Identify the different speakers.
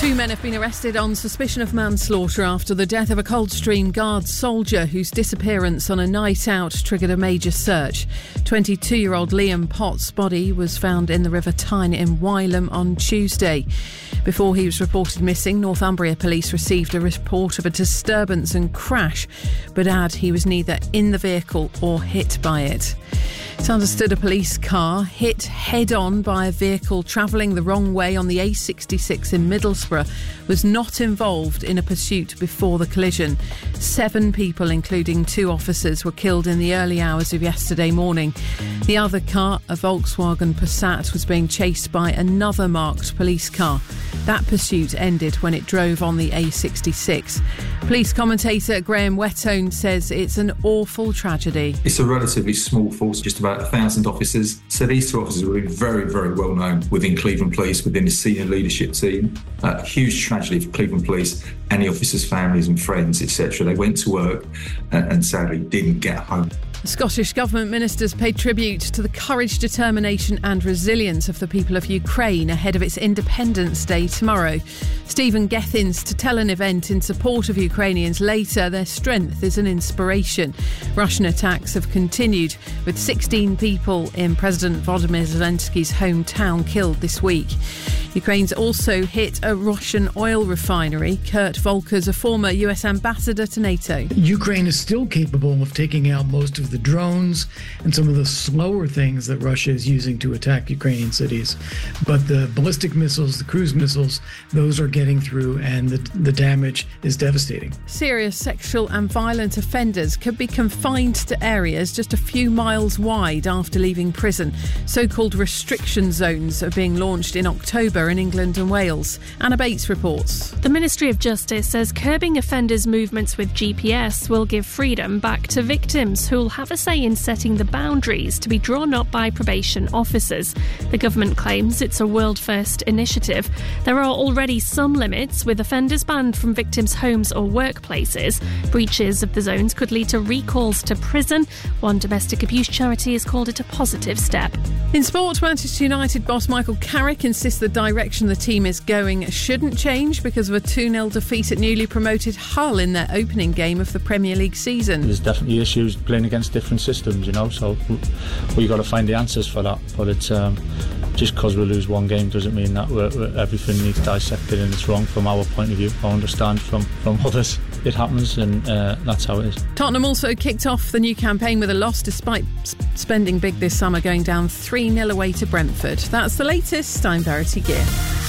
Speaker 1: Two men have been arrested on suspicion of manslaughter after the death of a Coldstream Guards soldier whose disappearance on a night out triggered a major search. 22-year-old Liam Potts' body was found in the River Tyne in Wylam on Tuesday. Before he was reported missing, Northumbria police received a report of a disturbance and crash, but add he was neither in the vehicle or hit by it. It's understood a police car hit head-on by a vehicle travelling the wrong way on the A66 in Middlesbrough was not involved in a pursuit before the collision. 7 people, including 2 officers, were killed in the early hours of yesterday morning. The other car, a Volkswagen Passat, was being chased by another marked police car. That pursuit ended when it drove on the A66. Police commentator Graham Whettone says it's an awful tragedy.
Speaker 2: It's a relatively small force, just about 1,000 officers. So these 2 officers were very, very well known within Cleveland Police, within the senior leadership team. Huge tragedy for Cleveland Police and the officers' families and friends, etc. They went to work and sadly didn't get home.
Speaker 1: The Scottish Government ministers paid tribute to the courage, determination and resilience of the people of Ukraine ahead of its Independence Day tomorrow. Stephen Gethin's to tell an event in support of Ukrainians later their strength is an inspiration. Russian attacks have continued, with 16 people in President Volodymyr Zelensky's hometown killed this week. Ukraine's also hit a Russian oil refinery. Kurt Volker's a former US ambassador to NATO.
Speaker 3: Ukraine is still capable of taking out most of the drones and some of the slower things that Russia is using to attack Ukrainian cities. But the ballistic missiles, the cruise missiles, those are getting through and the damage is devastating.
Speaker 1: Serious sexual and violent offenders could be confined to areas just a few miles wide after leaving prison. So-called restriction zones are being launched in October in England and Wales. Anna Bates reports.
Speaker 4: The Ministry of Justice says curbing offenders' movements with GPS will give freedom back to victims who'll have a say in setting the boundaries to be drawn up by probation officers. The government claims it's a world-first initiative. There are already some limits, with offenders banned from victims' homes or workplaces. Breaches of the zones could lead to recalls to prison. One domestic abuse charity has called it a positive step.
Speaker 1: In sport, Manchester United boss Michael Carrick insists the direction the team is going shouldn't change because of a 2-0 defeat at newly promoted Hull in their opening game of the Premier League season.
Speaker 5: There's definitely issues playing against different systems, so we've got to find the answers for that. But it's just because we lose one game doesn't mean that everything needs dissected and it's wrong from our point of view. I understand from others. It happens and that's how it is.
Speaker 1: Tottenham also kicked off the new campaign with a loss despite spending big this summer, going down 3-0 away to Brentford. That's the latest. I'm Verity Gear.